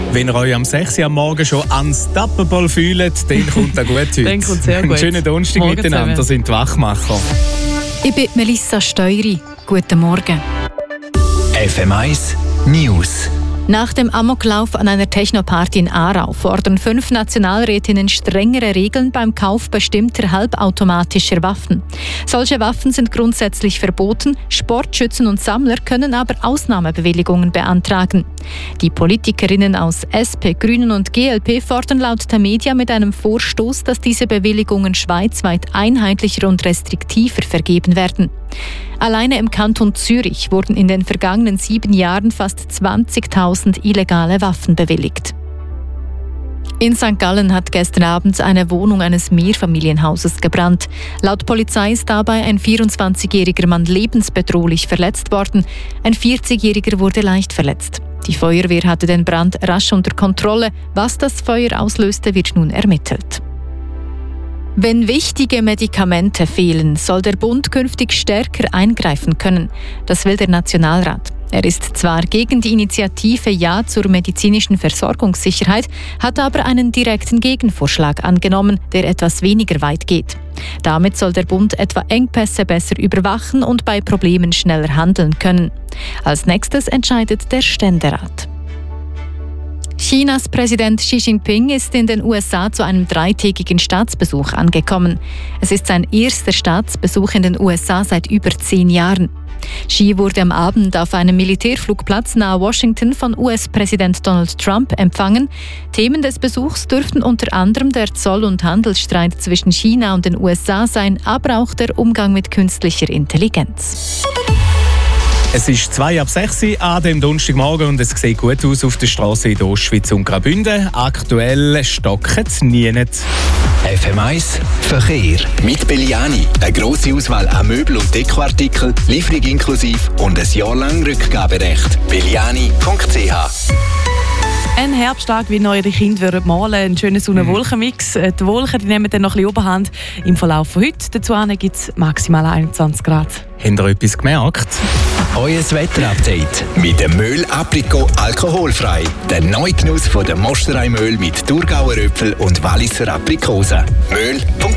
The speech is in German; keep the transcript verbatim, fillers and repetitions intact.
Wenn ihr euch am sechs Uhr am Morgen schon unstoppable fühlt, dann kommt er gut heute. Dann kommt sehr gut. Einen schönen Donnerstag Morgen miteinander, zusammen. das sind die Wachmacher. Ich bin Melissa Steury. Guten Morgen. F M eins News. Nach dem Amoklauf an einer Technoparty in Aarau fordern fünf Nationalrätinnen strengere Regeln beim Kauf bestimmter halbautomatischer Waffen. Solche Waffen sind grundsätzlich verboten, Sportschützen und Sammler können aber Ausnahmebewilligungen beantragen. Die Politikerinnen aus S P, Grünen und G L P fordern laut Tamedia mit einem Vorstoß, dass diese Bewilligungen schweizweit einheitlicher und restriktiver vergeben werden. Alleine im Kanton Zürich wurden in den vergangenen sieben Jahren fast zwanzigtausend illegale Waffen bewilligt. In Sankt Gallen hat gestern Abend eine Wohnung eines Mehrfamilienhauses gebrannt. Laut Polizei ist dabei ein vierundzwanzigjähriger Mann lebensbedrohlich verletzt worden. Ein vierzigjähriger wurde leicht verletzt. Die Feuerwehr hatte den Brand rasch unter Kontrolle. Was das Feuer auslöste, wird nun ermittelt. Wenn wichtige Medikamente fehlen, soll der Bund künftig stärker eingreifen können. Das will der Nationalrat. Er ist zwar gegen die Initiative Ja zur medizinischen Versorgungssicherheit, hat aber einen direkten Gegenvorschlag angenommen, der etwas weniger weit geht. Damit soll der Bund etwa Engpässe besser überwachen und bei Problemen schneller handeln können. Als nächstes entscheidet der Ständerat. Chinas Präsident Xi Jinping ist in den U S A zu einem dreitägigen Staatsbesuch angekommen. Es ist sein erster Staatsbesuch in den U S A seit über zehn Jahren. Xi wurde am Abend auf einem Militärflugplatz nahe Washington von U S-Präsident Donald Trump empfangen. Themen des Besuchs dürften unter anderem der Zoll- und Handelsstreit zwischen China und den U S A sein, aber auch der Umgang mit künstlicher Intelligenz. Es ist zwei ab sechs an dem Donnerstagmorgen und es sieht gut aus auf der Straße in der Ostschweiz und Graubünden. Aktuell stocken es nie. F M eins Verkehr. Mit Belliani. Eine grosse Auswahl an Möbel- und Dekoartikeln, Lieferung inklusive und ein Jahr lang Rückgaberecht. belliani punkt c h. Ein Herbsttag, wie eure Kinder malen würden. Ein schöner Sonne-Wolken-Mix. Die Wolken die nehmen dann noch ein bisschen Oberhand im Verlauf von heute. Dazu gibt es maximal einundzwanzig Grad. Habt ihr etwas gemerkt? Euer Wetterupdate mit dem Mehl Aprikot alkoholfrei. Der neue Genuss von der Mosterei-Mehl mit Thurgauer Äpfel und Walliser Aprikosen. Mehl punkt